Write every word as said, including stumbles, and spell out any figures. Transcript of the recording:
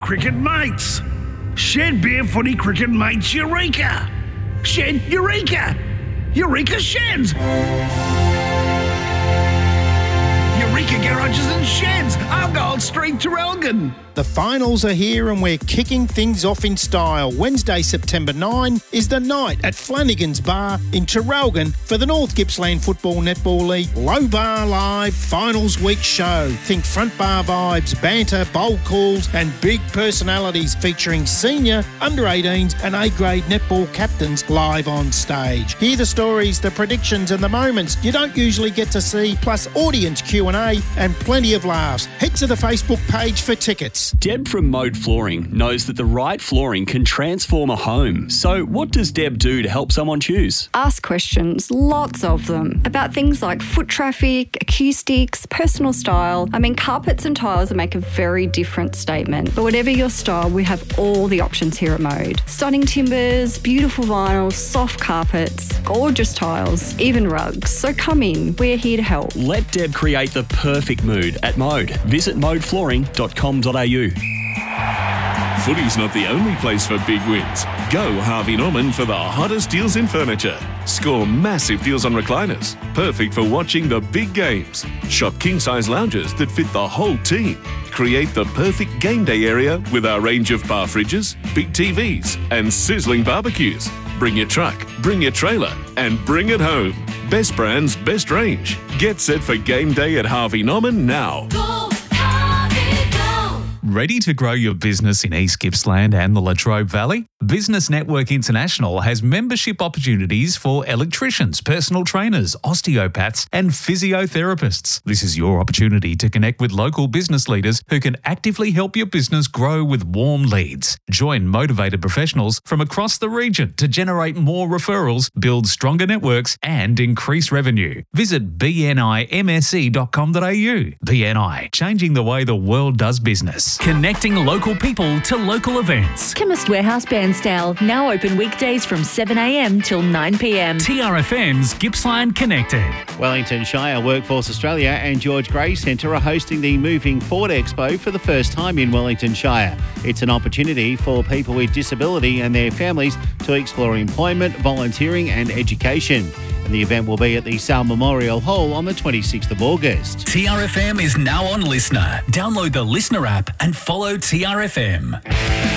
cricket mates. Shed Beer Footy Cricket Mates Eureka. Shed Eureka. Eureka Sheds. Eureka Garages and Sheds. Argyle Street, Traralgon. The finals are here and we're kicking things off in style. Wednesday, September ninth is the night at Flanagan's Bar in Traralgon for the North Gippsland Football Netball League Low Bar Live Finals Week show. Think front bar vibes, banter, bowl calls and big personalities featuring senior, under eighteens and A-grade netball captains live on stage. Hear the stories, the predictions and the moments you don't usually get to see, plus audience Q and A and plenty of laughs. Head to the Facebook page for tickets. Deb from Mode Flooring knows that the right flooring can transform a home. So what does Deb do to help someone choose? Ask questions, lots of them, about things like foot traffic, acoustics, personal style. I mean, carpets and tiles make a very different statement. But whatever your style, we have all the options here at Mode. Stunning timbers, beautiful vinyls, soft carpets, gorgeous tiles, even rugs. So come in, we're here to help. Let Deb create the perfect mood at Mode. Visit mode flooring dot com dot a u. Footy's not the only place for big wins. Go Harvey Norman for the hottest deals in furniture. Score massive deals on recliners, perfect for watching the big games. Shop king-size lounges that fit the whole team. Create the perfect game day area with our range of bar fridges, big T Vs and sizzling barbecues. Bring your truck, bring your trailer and bring it home. Best brands, best range. Get set for game day at Harvey Norman now. Ready to grow your business in East Gippsland and the Latrobe Valley? Business Network International has membership opportunities for electricians, personal trainers, osteopaths and physiotherapists. This is your opportunity to connect with local business leaders who can actively help your business grow with warm leads. Join motivated professionals from across the region to generate more referrals, build stronger networks and increase revenue. Visit b n i m s e dot com dot a u. B N I, changing the way the world does business. Connecting local people to local events. Chemist Warehouse Bairnsdale, now open weekdays from seven a m till nine p m. T R F M's Gippsland Connected. Wellington Shire, Workforce Australia and George Gray Centre are hosting the Moving Forward Expo for the first time in Wellington Shire. It's an opportunity for people with disability and their families to explore employment, volunteering and education. And the event will be at the Sale Memorial Hall on the twenty-sixth of August. T R F M is now on Listener. Download the Listener app and follow T R F M.